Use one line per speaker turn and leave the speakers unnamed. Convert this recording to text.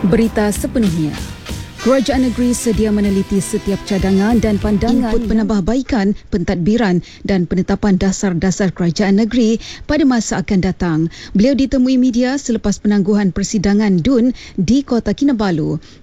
Berita sepenuhnya. Kerajaan negeri sedia meneliti setiap cadangan dan pandangan input penambahbaikan, pentadbiran dan penetapan dasar-dasar kerajaan negeri pada masa akan datang. Beliau ditemui media selepas penangguhan persidangan DUN di Kota Kinabalu.